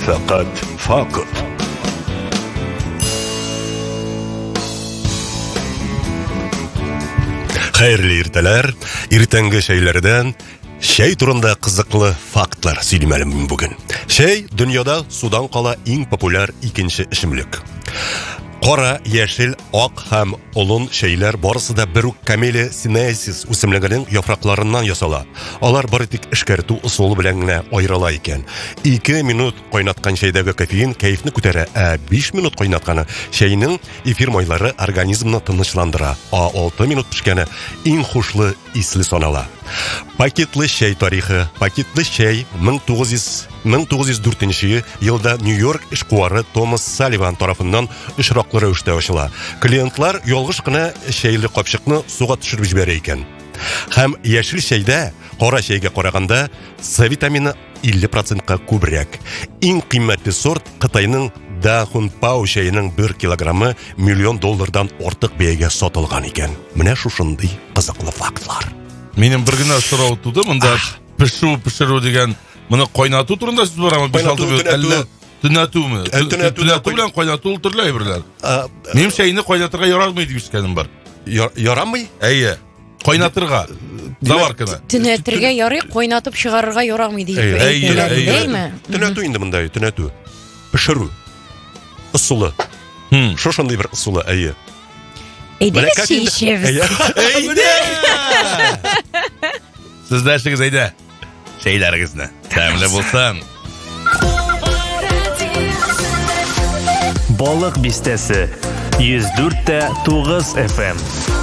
Faqat faqat. Xayrli irteler, irtengi şeylerden Şey turunda kızıklı faktlar söylemeliyim bugün. Şey, dünyada sudan kala en popüler ikinci içimlik. Qora, yeşil, ak hem olun şeyler barısı da Brooke Camellia sinensis üsimliginin yapraklarından yasala. Alar baritik işkertu usulü bilenine ayrıla iken. 2 minut kaynatkan şeydeki kafein keyfini kütere. 5 minut kaynatkanı şeyinin efir mayları organizmini tınışlandıra. 6 minut pişkeni en hoşlu isli sonala. Paketli şey tarihi. Paketli şey 1904 yılda New York işkuarı Thomas Sullivan tarafından ışrakları üçte açıla. Klientlar yolğuşkına şeyli kapşıkını suğa düşürüp jibere eken. Hem yeşil şeyde, qora şeyge qaraganda C vitamini 50%-qa ko'proq. Eng qimmatli sort Xitoyning Dahun Pao şeyinin 1 kilogramı $1 million ortiq beyaga sotilgan ekan. Mana shunday qiziqli faktlar. Mening bir gina so'rov tudi, bunda pishiru degan buni qaynatу turunda siz borami? 5-6 Tünatuvmi? Tünatuv bilan qaynatuv turlar birlar. Men şeyni qaynatirga yaramay deyishganim bor. Yaramay? Ayya. Qaynatırga. Zavarkına. Tünetirge yarı qaynatıp çıkarırga yaramay deymi? Tünatuv indi bunday, tünatuv. Pishiru. Usuli. Şoşanday bir usuli, ayya. Eydiniz şişeviz. Sizlersiniz eyde. Şeylerinizni. Təmli bulsan. Балык бистәсе 104.9 FM.